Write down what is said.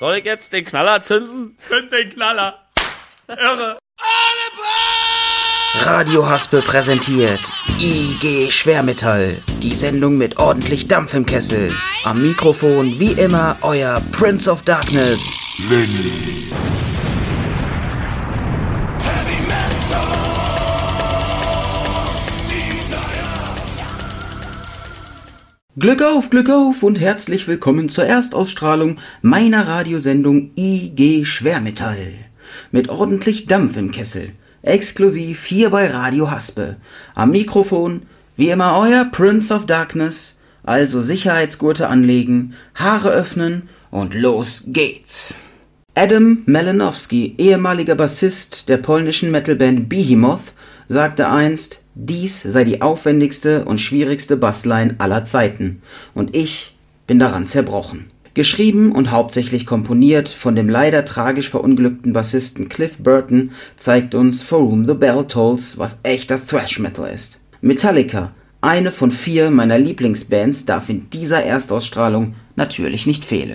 Soll ich jetzt den Knaller zünden? Zünd den Knaller. Irre. Radio Haspel präsentiert IG Schwermetall, die Sendung mit ordentlich Dampf im Kessel. Am Mikrofon wie immer euer Prince of Darkness, Lenny. Glück auf und herzlich willkommen zur Erstausstrahlung meiner Radiosendung IG Schwermetall. Mit ordentlich Dampf im Kessel. Exklusiv hier bei Radio Haspel. Am Mikrofon, wie immer euer Prince of Darkness. Also Sicherheitsgurte anlegen, Haare öffnen und los geht's. Adam Malinowski, ehemaliger Bassist der polnischen Metalband Behemoth, sagte einst, dies sei die aufwendigste und schwierigste Bassline aller Zeiten. Und ich bin daran zerbrochen. Geschrieben und hauptsächlich komponiert von dem leider tragisch verunglückten Bassisten Cliff Burton, zeigt uns For Whom the Bell Tolls, was echter Thrash Metal ist. Metallica, eine von 4 meiner Lieblingsbands, darf in dieser Erstausstrahlung natürlich nicht fehlen.